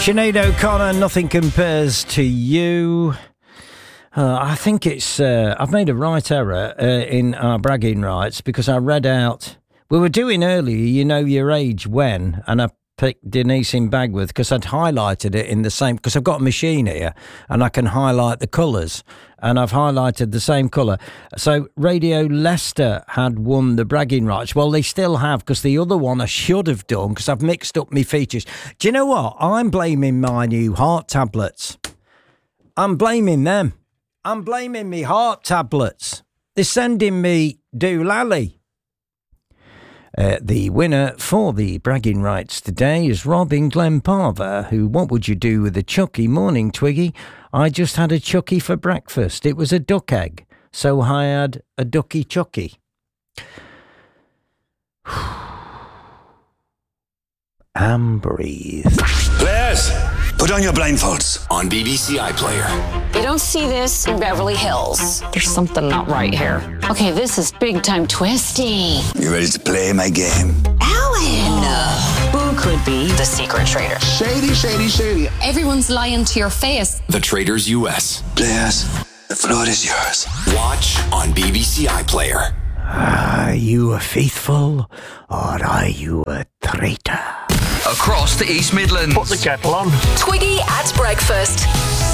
Sinead O'Connor, Nothing Compares to You. I think it's... I've made a right error in our bragging rights because I read out... We were doing earlier, you know your age when, and I picked Denise in Bagworth because I'd highlighted it in the same... Because I've got a machine here and I can highlight the colours, and I've highlighted the same colour. So Radio Leicester had won the bragging rights. Well, they still have, because the other one I should have done because I've mixed up my features. Do you know what? I'm blaming my new heart tablets. I'm blaming them. I'm blaming me heart tablets. They're sending me doolally. The winner for the bragging rights today is Robin Glenparva, who, what would you do with a Chucky? Morning, Twiggy. I just had a Chucky for breakfast. It was a duck egg, so I had a ducky Chucky. And breathe. Players, put on your blindfolds. On BBC iPlayer. You don't see this in Beverly Hills. There's something not right here. Okay, this is big time twisty. You ready to play my game? Alan! Who could be the secret traitor? Shady, shady, shady. Everyone's lying to your face. The Traitors US. Players, the floor is yours. Watch on BBC iPlayer. Are you a faithful or are you a traitor? Across the East Midlands. Put the kettle on. Twiggy at breakfast.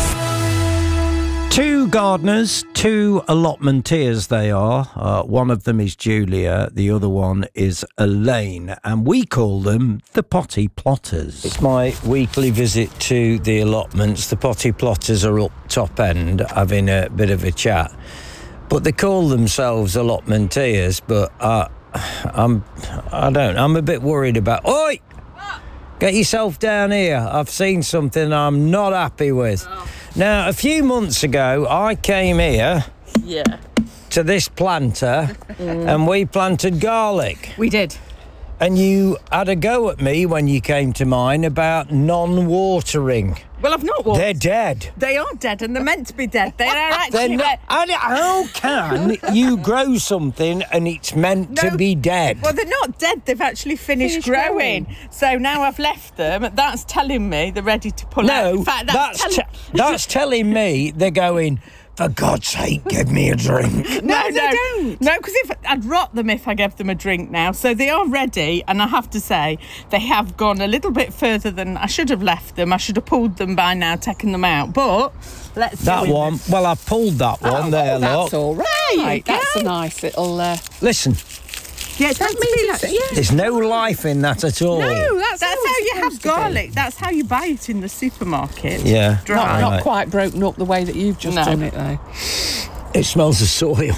2 gardeners, 2 allotmenteers they are. One of them is Julia, the other one is Elaine, and we call them the Potty Plotters. It's my weekly visit to the allotments. The Potty Plotters are up top end having a bit of a chat, but they call themselves allotmenteers, but I'm a bit worried about... Oi! Get yourself down here. I've seen something I'm not happy with. Oh. Now, a few months ago, I came here to this planter and we planted garlic. We did. And you had a go at me when you came to mine about non-watering. Well, I've not watered. They're dead. They are dead and they're meant to be dead. They are actually dead. How can you grow something and it's meant to be dead? Well, they're not dead. They've actually finished growing. So now I've left them. That's telling me they're ready to pull out. In fact, that's telling me they're going... For God's sake, give me a drink. No, they don't. No, because I'd rot them if I gave them a drink now. So they are ready, and I have to say, they have gone a little bit further than I should have left them. I should have pulled them by now, taken them out. But let's that one. This. Well, I pulled that one there. That's look. all right. That's a nice little. Listen. Yeah, there's no life in that at all. No, that's how you have garlic. That's how you buy it in the supermarket. Yeah. Dry. Not quite broken up the way that you've just done it, though. It smells of soil.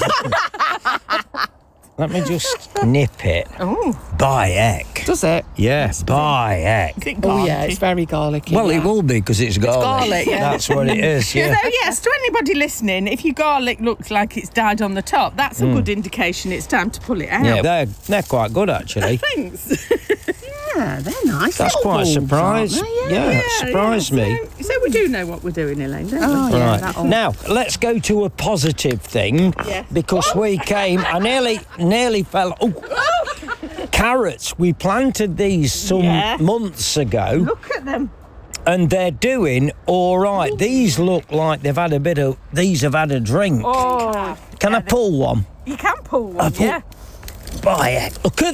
Let me just nip it. Oh. By heck. Does it? Yeah, by heck. Oh, yeah, it's very garlicky. Well, it will be because it's garlic. It's garlic, yeah. That's what it is, yeah. So, yes, to anybody listening, if your garlic looks like it's died on the top, that's a good indication it's time to pull it out. Yeah, they're quite good, actually. Thanks. Yeah, they're nice. That's quite a surprise. Yeah, surprised me. So we do know what we're doing, Elaine, don't we? Oh, yeah. Right. Now, let's go to a positive thing, because we came... I nearly fell... Oh, carrots. We planted these some months ago. Look at them. And they're doing all right. These look like they've had a bit of... These have had a drink. Oh. Can I pull one? You can pull one, yeah. By heck. Look at